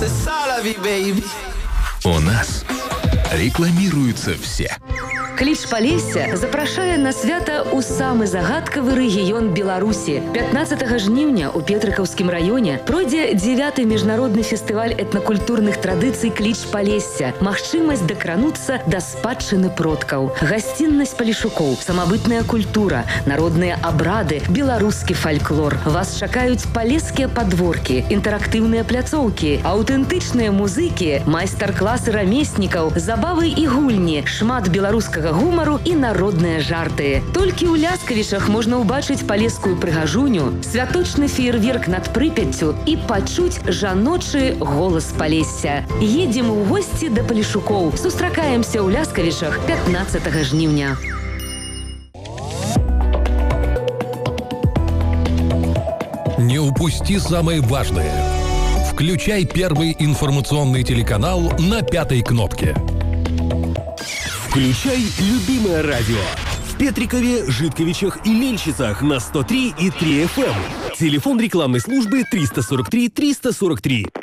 У нас рекламируются все. Кліч Палесся запрашае на свята ў самы загадкавы рэгіён Беларусі. 15 жніўня ў Петрыкаўскім раёне пройдзе 9-й міжнародны фестываль этнакультурных традыцый Кліч Палесся. Магчымасць дакрануцца да спадчыны продкаў. Гасціннасць палешукоў, самабытная культура, народныя абрады, беларускі фальклор. Вас чакаюць палескія падворкі, інтэрактыўныя пляцоўкі, аўтэнтычныя музыкі, майстар-класы рамеснікаў, забавы і гульні, шмат беларускага гумару і народныя жарты. Толькі ў Ляскавічах можна ўбачыць палескую прыгажуню, святочны феерверк над Прыпяццю і пачуць жаночы голас Палесся. Едзем у госці да палешукоў. Сустракаемся ў Ляскавічах 15 жніўня. Не упусти самое важное. Включай первый информационный телеканал на 5-й кнопке. Включай любимое радио. В Петрикове, Житковичах и Лельщицах на 103,3 FM. Телефон рекламной службы 343 343.